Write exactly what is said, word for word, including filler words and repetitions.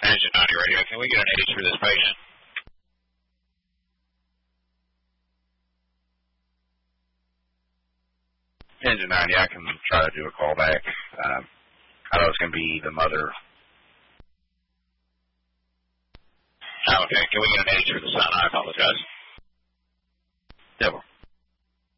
Engine ninety radio. Can we get an H for this patient? Engine ninety, I can try to do a call back. Um, I know it's going to be the mother. Oh, okay. Can we get an H for the son? I apologize. Devil.